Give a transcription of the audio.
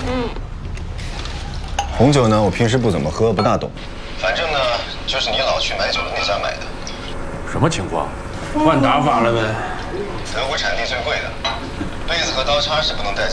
红酒呢，我平时不怎么喝，不大懂。 反正呢，就是你老去买酒的那家买的。 什么情况？换打法了呗？ 德国产地最贵的，杯子和刀叉是不能带走。